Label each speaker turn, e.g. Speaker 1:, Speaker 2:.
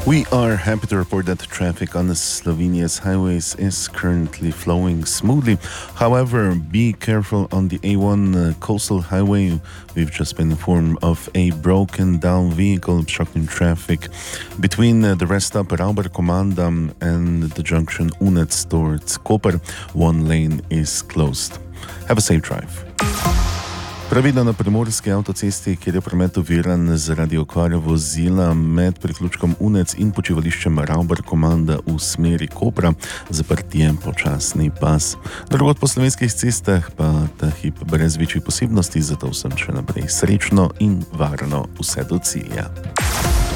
Speaker 1: We are happy to report that traffic on Slovenia's highways is currently flowing smoothly. However, be careful on the A1 coastal highway. We've just been informed of a broken down vehicle obstructing traffic between the rest stop Rauber Komanda and the junction Unec towards Koper. One lane is closed. Have a safe drive. Pravidno na primorski avtocesti, kjer je promet oviran zaradi okvare vozila med priključkom Unec in počivališčem Rauber Komanda v smeri Kopra, zaprt je počasni pas. Drugod po slovenskih cestah pa ta hip brez večjih posebnosti, zato vsem še naprej srečno in varno vse do cilja.